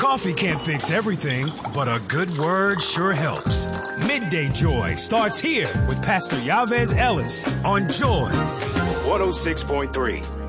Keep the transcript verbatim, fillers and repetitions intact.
Coffee can't fix everything, but a good word sure helps. Midday Joy starts here with Pastor Yavez Ellis on Joy one oh six point three.